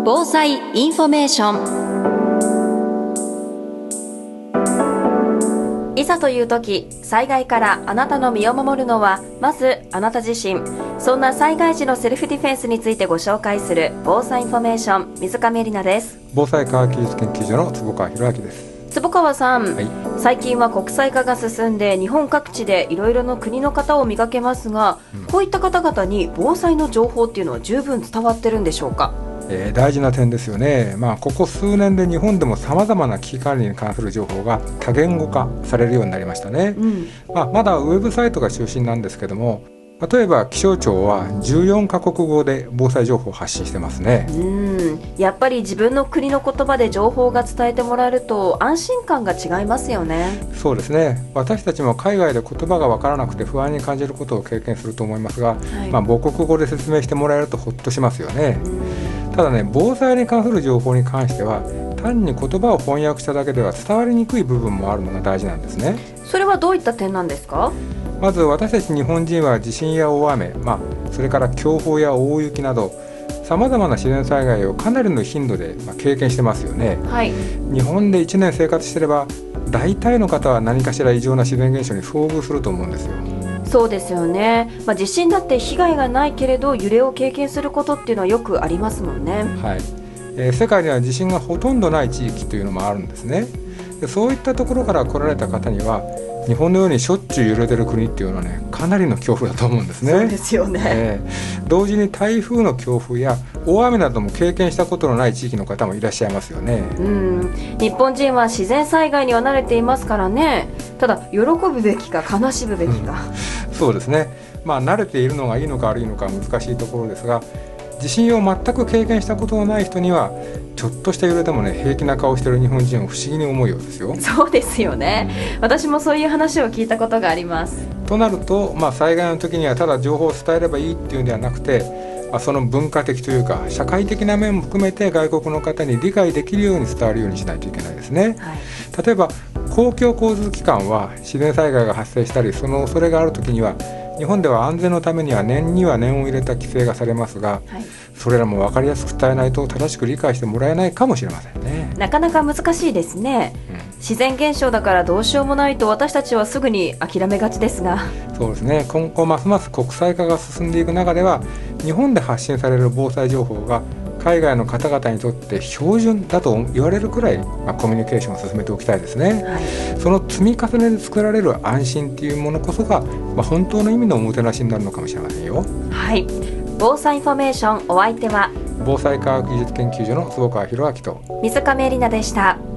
防災インフォメーション。いざという時、災害からあなたの身を守るのはまずあなた自身。そんな災害時のセルフディフェンスについてご紹介する防災インフォメーション、水上里奈です。 防災科学技術研究所の坪川博明です。 坪川さん、 はい、 最近は国際化が進んで日本各地でいろいろな国の方を見かけますが、こういった方々に防災の情報っていうのは十分伝わってるんでしょうか？ 大事な点ですよね。ここ数年で日本でもさまざまな危機管理に関する情報が多言語化されるようになりましたね。まだウェブサイトが中心なんですけども、例えば気象庁は14カ国語で防災情報を発信してますね。 やっぱり自分の国の言葉で情報が伝えてもらえると安心感が違いますよね。 そうですね。私たちも海外で言葉が分からなくて不安に感じることを経験すると思いますが、母国語で説明してもらえるとほっとしますよね。ただね、防災に関する情報に関しては単に言葉を翻訳しただけでは伝わりにくい部分もあるのが大事なんですね。 それはどういった点なんですか？ まず私たち日本人は地震や大雨、それから強風や大雪などさまざまな自然災害をかなりの頻度で経験してますよね。日本で1年生活してれば大体の方は何かしら異常な自然現象に遭遇すると思うんですよ。 そうですよね。地震だって被害がないけれど揺れを経験することっていうのはよくありますもんね。 世界には地震がほとんどない地域というのもあるんですね。そういったところから来られた方には日本のようにしょっちゅう揺れてる国っていうのはね、かなりの恐怖だと思うんですね。 そうですよね。 同時に台風の強風や大雨なども経験したことのない地域の方もいらっしゃいますよね。 日本人は自然災害には慣れていますからね。ただ喜ぶべきか悲しむべきか、 そうですね。慣れているのがいいのか悪いのか難しいところですが、地震を全く経験したことのない人にはちょっとした揺れでもね、平気な顔している日本人を不思議に思うようですよ。 そうですよね。私もそういう話を聞いたことがあります。 となると、災害の時にはただ情報を伝えればいいっていうんではなくて、その文化的というか社会的な面も含めて外国の方に理解できるように伝わるようにしないといけないですね。例えば公共交通機関は自然災害が発生したりその恐れがある時には日本では安全のためには念には念を入れた規制がされますが、それらも分かりやすく伝えないと正しく理解してもらえないかもしれませんね。 なかなか難しいですね。自然現象だからどうしようもないと私たちはすぐに諦めがちですが。 そうですね。今後ますます国際化が進んでいく中では日本で発信される防災情報が海外の方々にとって標準だと言われるくらい、コミュニケーションを進めておきたいですね。その積み重ねで作られる安心っていうものこそが、本当の意味のおもてなしになるのかもしれませんよ。 防災インフォメーション、お相手は防災科学技術研究所の坪川博明と水上里奈でした。